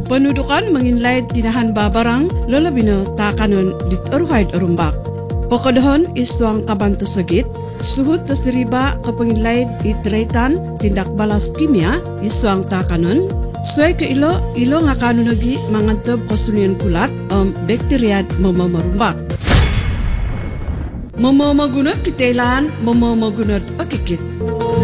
Penudukan menginlaid tinahan babarang lolabino takanon dit urhaid urumbak. Pokodohon iswang kabantu segit, suhut tasiriba kepenginlaid itretan tindak balas kimia iswang takanon. Suai ke ilo ngakanu lagi mangantob kosunian kulat bakteriad momomorumbak. Momomogunot kitailan, momomogunot okikit.